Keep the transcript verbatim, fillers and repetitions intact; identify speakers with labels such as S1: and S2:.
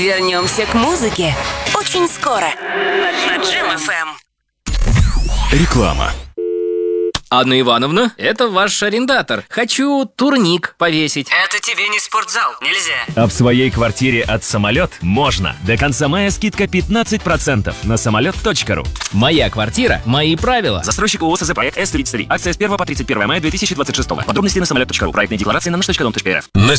S1: Вернемся к музыке очень скоро на Джем эф эм.
S2: Реклама.
S3: Анна Ивановна, это ваш арендатор. Хочу турник повесить.
S4: Это тебе не спортзал, нельзя.
S5: А в своей квартире от «Самолет» можно. До конца мая скидка пятнадцать процентов на самолет точка ру.
S3: Моя квартира, мои правила.
S5: Застройщик ООО «СЗ-проект С тридцать три». Акция с первого по тридцать первое мая две тысячи двадцать шестого. Подробности на самолет точка ру. Проектные декларации на наш точка дом точка эр эф.